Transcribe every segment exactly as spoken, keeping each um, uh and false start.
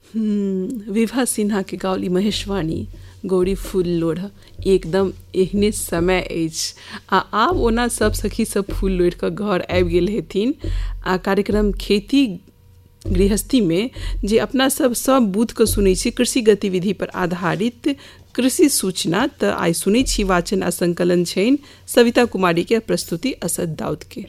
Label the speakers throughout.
Speaker 1: हम्म, विभा सिन्हा के गावली महेशवाणी गौरी फूल लोढ़ एकदम एहने समय अछि आ आब ओना सब सखी सब फूल लोढ़ कऽ घर आबि गेल हेथिन आ कार्यक्रम खेती गृहस्थी में जे अपना सब सब बुध के सुनै छी कृषि गतिविधि पर आधारित कृषि सूचना तऽ आइ सुनै छी वाचन आ संकलन छनि सविता कुमारी के प्रस्तुति असद दाऊद के।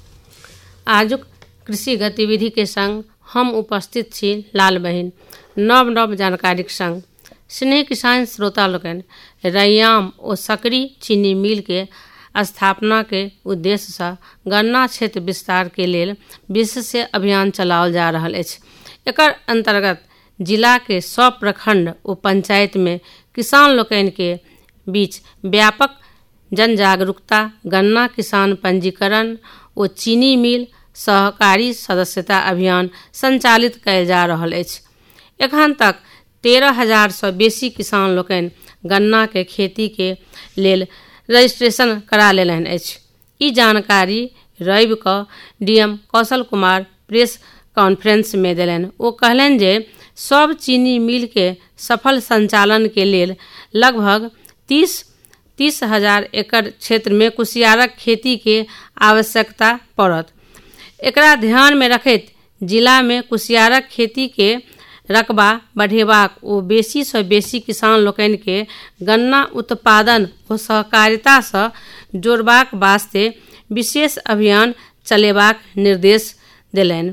Speaker 2: आजुक कृषि गतिविधि के संग हम उपस्थित छी लाल बहिन नव नव जानकारीक संग। स्नेह किसान श्रोता लोकनि रैयाम ओ सकरी चीनी मिल के स्थापना के उद्देश्य से गन्ना क्षेत्र विस्तार के लेल विशेष अभियान चलाओल जा रहल अछि। एकर अंतर्गत जिला के सब प्रखंड ओ पंचायत में किसान लोकनि के बीच व्यापक जन जागरूकता गन्ना किसान पंजीकरण ओ चीनी मिल सहकारी सदस्यता अभियान संचालित कयल जा रहल अछि। एखन तक तेरह हजार सँ बेसी किसान लोकनि गन्ना के खेती के लेल रजिस्ट्रेशन करा लेलनि अछि। ई जानकारी रवि कऽ DM Kaushal Kumar press conference में देलनि। ओ कहलनि जे सब चीनी मिल के सफल संचालन के लेल लगभग तीस तीस हजार एकड़ क्षेत्र में कुसियारक खेती के आवश्यकता पड़त। एकरा ध्यान में रखैत जिला में कुसियारक खेती के रकबा बढ़ेबाक ओ बेसी सँ बेसी किसान लोकनि के गन्ना उत्पादन ओ सहकारिता सँ जोड़बाक वास्ते विशेष अभियान चलेबाक निर्देश देलनि।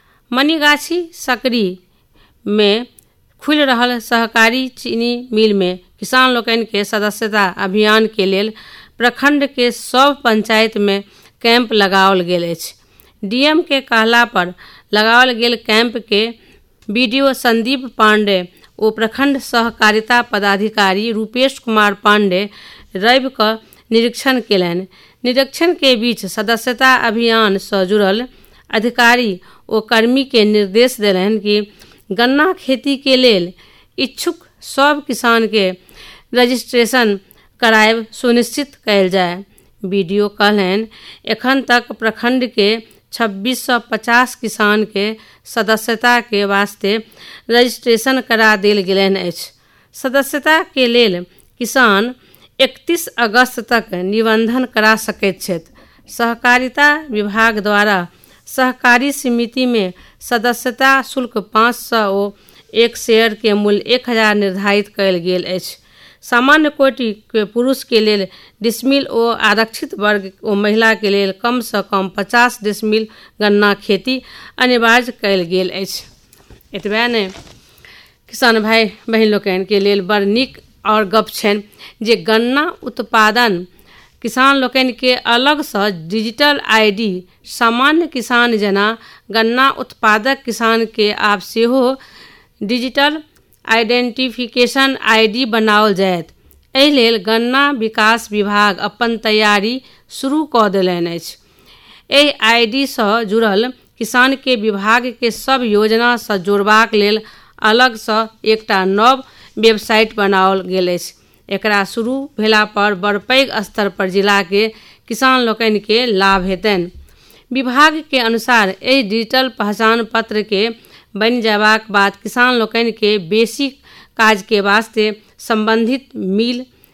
Speaker 2: मनीगाछी सकरी में खुलि रहल सहकारी चीनी मिल में किसान लोकनि के सदस्यता अभियान के लेल प्रखंड के सब पंचायत में कैंप लगाओल गेल अछि। डीएम के कहला पर लगाओल गेल कैंप के बीडीओ संदीप पांडे ओ प्रखंड सहकारिता पदाधिकारी रूपेश कुमार पांडे रवि क निरीक्षण केलनि। निरीक्षण के बीच सदस्यता अभियान से जुड़ल अधिकारी ओ कर्मी के निर्देश देलनि कि गन्ना खेती के लेल इच्छुक सब किसान के रजिस्ट्रेशन करायब सुनिश्चित कयल जाय। बीडीओ कहलनि एखन तक प्रखंड के छब्बीस सौ पचास किसान के सदस्यता के वास्ते रजिस्ट्रेशन करा देल गेलनि अछि। सदस्यता के लेल किसान इकतीस अगस्त तक निबंधन करा सकैत छथि। सहकारिता विभाग द्वारा सहकारी समिति में सदस्यता शुल्क पाँच सौ ओ एक शेयर के मूल्य एक हजार निर्धारित कयल गेल अछि। सामान्य कोटि के पुरुष के लेल डिसमिल ओ आरक्षित वर्ग ओ महिला के लेल कम से कम पचास डिसमिल गन्ना खेती अनिवार्य कयल गेल अछि। एतबे नहि किसान भाई बहिन लोकनि के लेल बड़ नीक और गप छनि जे गन्ना उत्पादन किसान लोकनि के अलग से डिजिटल आईडी सामान्य किसान जेना गन्ना उत्पादक किसान के आब सेहो डिजिटल आइडेंटिफिकेशन आईडी बनाओल जायत। एहि लेल गन्ना विकास विभाग अपन तैयारी शुरू कऽ देलनि अछि। एहि आईडी सँ जुड़ल किसान के विभाग के सब योजना सँ जोड़बाक लेल अलग सँ एकटा नव वेबसाइट बनाओल गेल अछि। एकरा शुरू भेला पर बड़ पैघ स्तर पर जिला के किसान लोकनि के लाभ हेतनि। विभाग के अनुसार एहि डिजिटल पहचान पत्र के बनि जयबाक बाद किसान लोकनि के बेसी काज के वास्ते संबंधित मिल